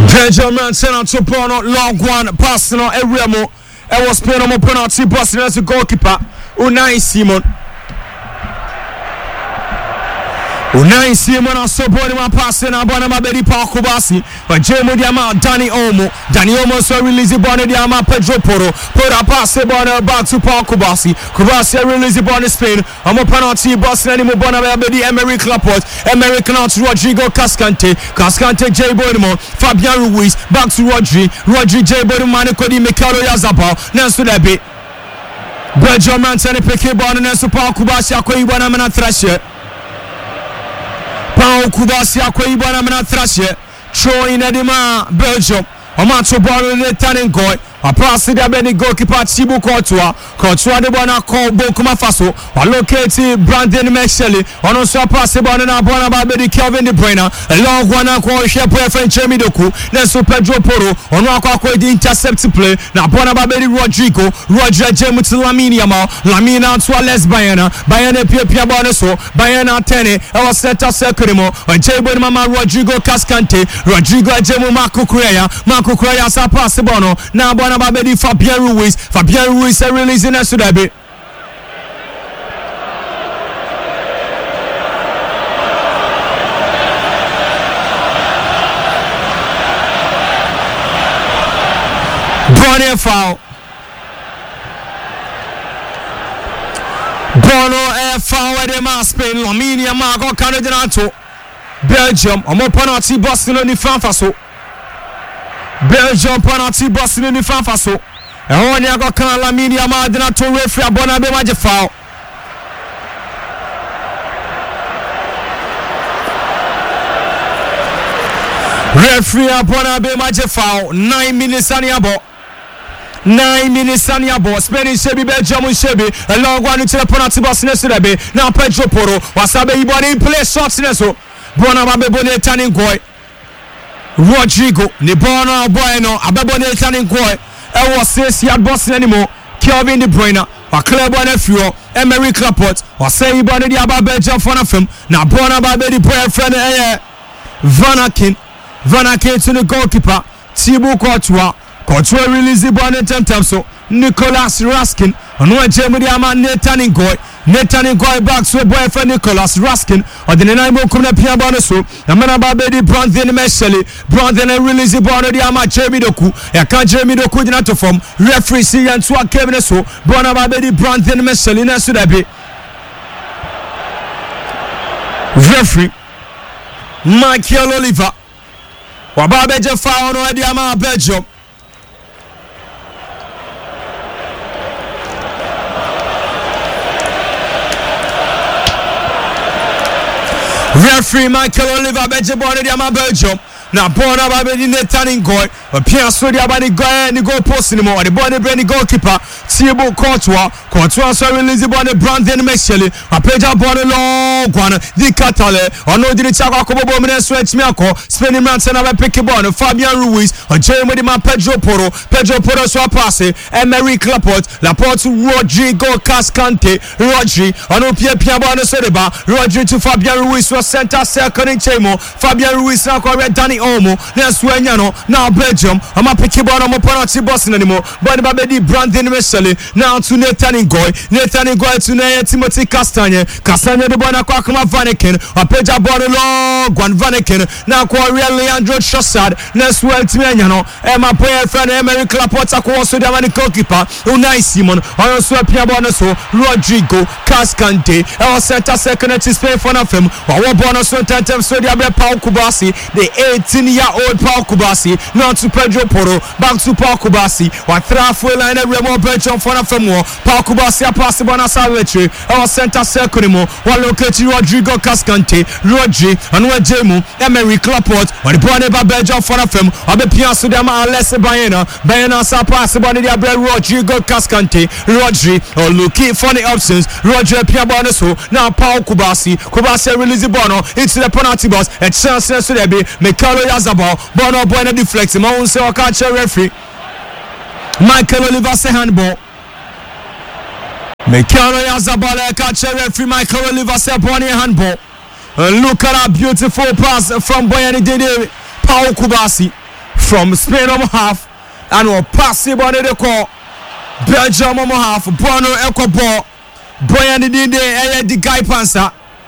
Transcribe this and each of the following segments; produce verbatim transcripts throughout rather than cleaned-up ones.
Benjamin sent to Bono, long one, passing on Eriamo. I was playing on my penalty, busting as a goalkeeper. Unai Simon. Unai Simon on so body one passing on Bonama Betty Parkubasi. But Jemo Diama, Danny Omo. Danny Omo so release the Bonnie Diama, Pedro Poro. Put a pass Bonner back to Parkubasi. Kubasi release the Bonnie Spain. I'm a penalty, busting any more Bonama Betty, Emery Clapot. Emery Canals, Rodrigo Cascante. Cascante, J. Bodimo. Fabian Ruiz. Back to Rodri. Rodri, J. Bodimo, Kodi, Mikalo Yazabal. Nansu Debi. Benjamin sent a picky ball and Nansu Parkubasi. Akoi Bonamana Thrasher. Pau Kubasi Akoi Bonamana Thrasher. Troy in Edema, Belgium. Omacho ball in the turning goal. A pass to the Benny goalkeeper Thibaut Courtois. Courtois de Bona call Burkina Faso. A located Brandon Mexley. On also a pass to Bona Bona Babedi Kelvin De Bruyne. A long one and call share boyfriend Jeremy Doku. Then so Pedro Poro. On Wako the intercept play. Now Bona Babedi Rodrigo. Roger Jemu to Lamine Yamal. Lamine out to Les Bayana. Bayana Pia Pia Bonaso. Bayana Tene. I was set up Sekurimo. And Jabo Mama Rodrigo Cascante. Rodrigo Jemu Marco Correa. Marco Correa sa pass to Bono. Now Bona Babedi Fabian Ruiz. Fabian Ruiz is releasing us to that bit. Bono foul. Bono a foul at the mass Spain. Lamine Yamal Canada. Belgium. I'm a penalty Boston on the Faso. Belgium penalty Boston in the Faso. And one year got Canada Lamine Yamal did not to referee Bona be magic foul. Referee Bona be magic foul. Nine minutes on your ball. Nine minutes on your ball. Spain in Shebi, Belgium in Shebi. A long one into the penalty Boston yesterday. Now Pedro Poro. Wasabe Ibani play shots in so. Bona be Bonnet turning goal. Rodrigo, Nibono Bueno, Ababone turning goal. I was says he had Boston anymore. Kelvin De Bruyne, or Cleber Nephew, Emery Clapot, or say Bonnie the Abba Belgium for nothing. Now Bona Baby boyfriend, eh? Van Aken, Van Aken to the goalkeeper, Thibaut Courtois, Courtois release the ball in ten times so. Nicolas Raskin, and when Jeremy Aman Nathan Goy, Nathan Goy back to a boyfriend Nicolas Raskin, or the name of Kuna Pia Bonaso, and Manababedi Brandon Mesheli, Brandon release the ball of the Ama Jeremy Doku, a can Jeremy Doku not to form, referee C and Swag Kevineso, Bonababedi Brandon Mesheli, Nasudabi. Referee Michael Oliver, Wababeja foul on the Ama Belgium. Referee Michael Oliver Benjamin Diama Belgium. Now Bona Babedi Nathan Goy. A Pierre Sodia Bani Goy and the goal post anymore. The Bonnie Benny goalkeeper Thibaut Courtois. Courtois so release the Bonnie Brandon Mexley. A Pedro Bonnie long one. The Catale. Or no did it Chaco Bobo Switch Miako. Spinning Manson of a picky ball. Fabian Ruiz. A Jeremy Man Pedro Poro. Pedro Poro so passe. Emery Clapot. Laporte Rodrigo Cascante. Rodri. On no Pierre Pierre Bonne Sedeba. Rodri to Fabian Ruiz was center second in Chemo. Fabian Ruiz now correct Danny Omo. Now Belgium. I'm a picky ball. I'm a penalty Boston anymore. But Babedi Brandon Mesheli. Now to Nathan Goy. Nathan Goy to Timothy Castagne. Castagne the Bona Kwakama Vanaken. A Pedro Bonolo. Gwan Vanaken. Now Quarriel Leandro Trossard. Next well to Menyano. Emma boyfriend Emery Clapota. Also the Mani goalkeeper. Unai Simon. Also a Pia Bonaso. Rodrigo Cascante. Our center second to Spain for nothing. Our bonus on ten times so the Pau Kubasi. The eighteen year old Pau Kubasi. Now to Pedro Poro. Back to Pau Kubasi. What halfway line every more Belgium for nothing more. Pau Kubasi a pass the Bonasa Retri. Our center second more. One located Rodrigo Cascante. Rodri. And one Jemu. Emery Clapot. When the Bonnie Belgium for nothing. I'll be Piasso Dama unless Bayana. Bayana sa pass the Bonnie Rodrigo Cascante. Rodri. Or looking for the options. Rodri Pia Bonaso. Now Pau Kubasi. Kubasi release the Bono into the penalty box. A chance to there be Mikalo Yazabal. Bono Bono deflects him. I won't say I can't share referee. Michael Oliver say handball. Mikalo Yazabal I can't share referee. Michael Oliver say Bono handball. And look at that beautiful pass from Boyani Dede. Pau Kubasi. from Spain on half and will pass it on the call. Belgium on half. Bono Echo ball. Boyan the day the guy pansa.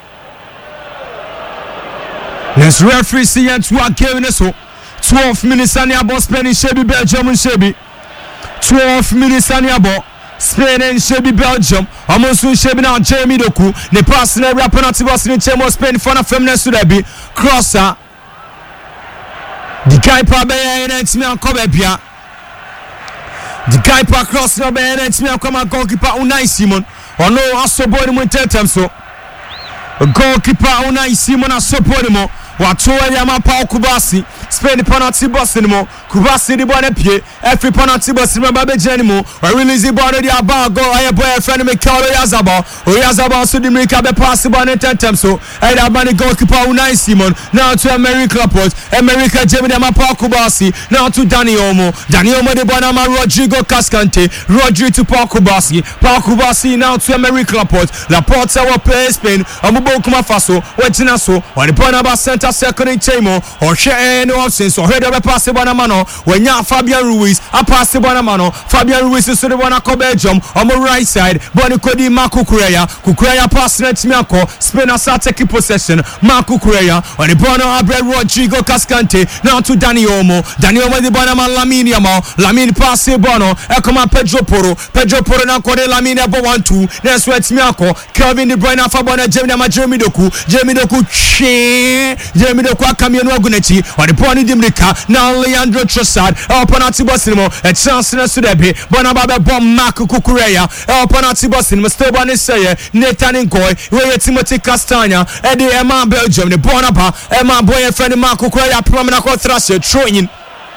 Let's referee see and two Kevin so twelve minutes and about Spain and Shebi Belgium and Shebi. twelve minutes and about Spain and Shebi Belgium. Almost Shebi now Jeremy Doku. The pass never a penalty was in Chemo Spain for a feminist to be crosser. The guy probably ain't me on Cobebia. The guy per cross no be ain't me on come goalkeeper Unai Simon. Or no, I support him with them so. Goalkeeper Unai Simon I support him. Watoa Yama Paul Kubasi, Spain penalty boss anymore. Kubasi the ball pie, every penalty boss remember Benjamin. Or release the ball the about go. I boy friend me Carlo Yazaba. Or Yazaba so the make up a possible and ten so. I have money goalkeeper Unai Simon. Now to America Laporte, America Jamie Yama Paul Kubasi. Now to Dani Olmo. Dani Olmo the Bonama Rodrigo Cascante. Rodrigo to Paul Kubasi. Paul Kubasi now to America Laporte. Laporte our play Spain. Amubo Kumafaso. Wetina so. Or the Bonaba Center. Second in Chemo or share no options or head of a passive on a mano when ya Fabian Ruiz a passive on a mano. Fabian Ruiz is the one a Belgium on the right side. Bonnie Cody Marco Kukureya Kukureya pass net Miako Spain start taking possession. Marco Kukureya on the Bono Abre Rodrigo Cascante now to Dani Olmo. Dani Olmo the Bonama Lamine Yamal Lamine pass Bono Ekoma Pedro Porro Pedro Porro now called Lamine Abo one two. That's where it's Miako Kelvin De Bruyne Fabona Jeremy Doku Jeremy Doku Jeremy the Kwakamian Wagunechi or the Pony Dimrika, now Leandro Trossard, El Panati Bosimo, a chance to Sudebi, Bonababa Bomb Marco Kukureya, El Panati Bosim, Steban Isaya, Nathan Ngoy, Ray Timothy Castagna, Eddie Emma Belgium, the Bonaba, Emma Boy, friend Marco Kureya, Promenako Thrasher, throwing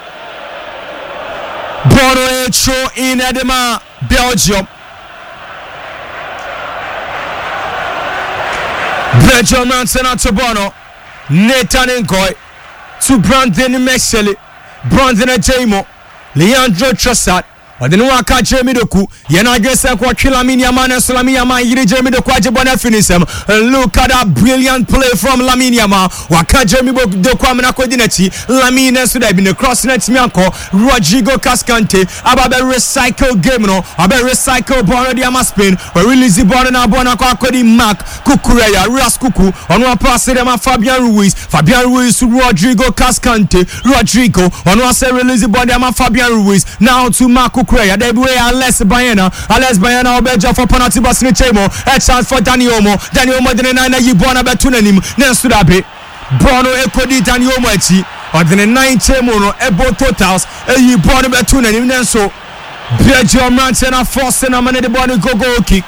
Bono throw in Edema, Belgium. Belgium Manson to Bono. Nathan Ngoy to Brandon Meseli, Brandon Ajemo, Leandro Trossard, or the Nwaka Jeremy Doku, Yana Gesa Lamine Yaman and Salami Yaman, Yiri Jeremy Doku, Ajabona finish him. And look at that brilliant play from Lamine Yaman. Waka Jeremy Doku Aminako Dinati, Lamine Sudab in the cross net Mianko, Rodrigo Cascante, about a recycle game, no, about recycle Bono Diama Spain, or release the Bono Bonako Akodi Mark, Kukureya, Ras Kuku, on one pass them Fabian Ruiz, Fabian Ruiz to Rodrigo Cascante, Rodrigo, on one say release the Bono Fabian Ruiz, now to Marco Kukureya, they way Alex Bayana, Alex Bayana, Obeja for penalty boss in the Chemo, a chance for Dani Olmo, Dani Olmo, the nine you born about Tunanim, Nensudabe, Bono Ekodi, Dani Olmo, or the nine Chemo, Ebo Totals, and you born about Tunanim, Nenso, Belgium Manson, a force and a man the Bono go goal kick.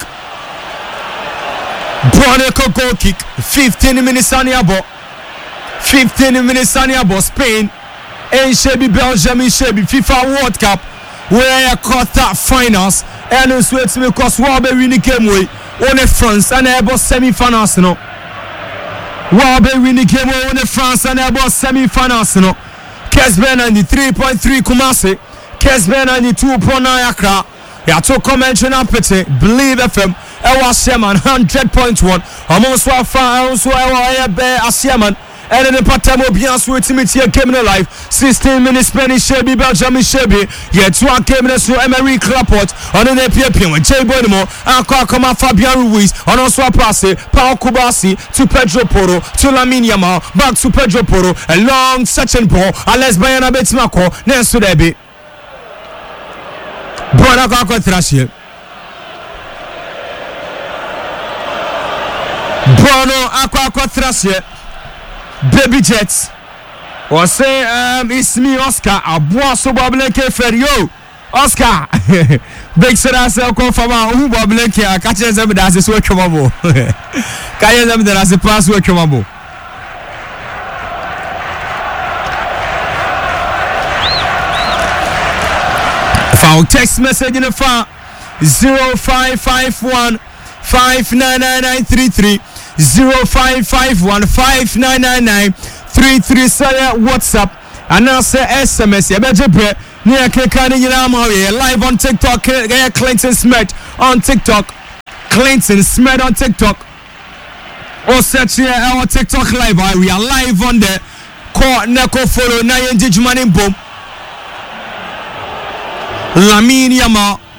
Bono goal kick, fifteen minutes on your ball, fifteen minutes on your ball, Spain, and Shebi Belgium, and Shebi FIFA World Cup. Where I quarter finals and it's wait because Wabe winning game way on the France and about semi-finals no. Wabe winning game way on the France and about semi-finals no. Kesben ninety-three point three Kumasi, Kesben ninety-two point nine Accra. Ya to comment on Apete, Believe F M, Ewa Sherman one hundred point one. Almost wa fa also Ewa Ebe Asiaman. And then the Patamo Bians with Timothy came in life. sixteen minutes Spanish Shebi, Belgium Shebi. Yet one came in so Emery Laporte. On the P P with Jay Bonimo. And Kakama Fabian Ruiz. On also a pass. Paul Kubasi to Pedro Porro. To Lamine Yamal. Back to Pedro Porro. A long section ball. Alex Bayana Betimako. Next to Debbie. Bona Kako Thrashe. Bono Aqua Thrashe. Baby Jets. Or say, um, it's me, Oscar. A boy so Bobleke for yo. Oscar. Big said I say, come from a who Bobleke. I catch them as a switch combo. Catch them as a pass work combo. Found text message in the phone zero five five one five nine nine nine three three. zero five five one five nine nine nine three three. Say WhatsApp and now say S M S. You better pray. Near Kekani, you know, live on TikTok. Clinton Smith on TikTok. Clinton Smith on TikTok. Or search here our TikTok live. We are live on the call. Neko follow. Now you engage money boom. Lamine Yamal